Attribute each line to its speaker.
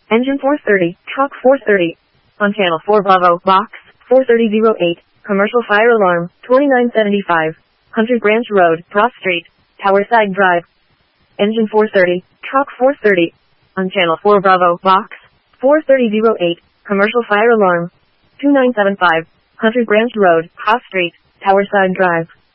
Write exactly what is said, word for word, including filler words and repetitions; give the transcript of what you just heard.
Speaker 1: Engine four thirty, truck four thirty. On channel four Bravo, box, four thirty oh eight, commercial fire alarm, twenty-nine seventy-five. Hunter Branch Road, Prof Street, Towerside Drive. Engine four thirty, truck four thirty. On channel four Bravo, box, four thirty oh eight, commercial fire alarm, two nine seven five. Hunter Branch Road, Prof Street, Towerside Drive.